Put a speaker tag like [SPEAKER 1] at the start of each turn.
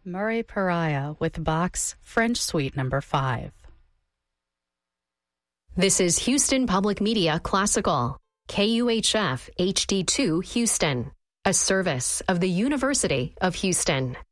[SPEAKER 1] Murray Pariah with Bach's French Suite No. 5.
[SPEAKER 2] This is Houston Public Media Classical, KUHF HD2 Houston, a service of the University of Houston.